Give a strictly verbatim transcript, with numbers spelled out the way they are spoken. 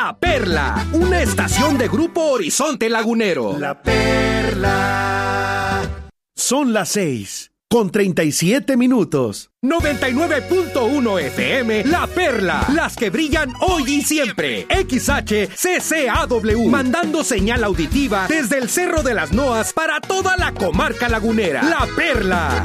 La Perla, una estación de Grupo Horizonte Lagunero. La Perla. Son las seis, con treinta y siete minutos. noventa y nueve punto uno F M, La Perla, las que brillan hoy y siempre. X H C C A W, mandando señal auditiva desde el Cerro de las Noas para toda la comarca lagunera. La Perla.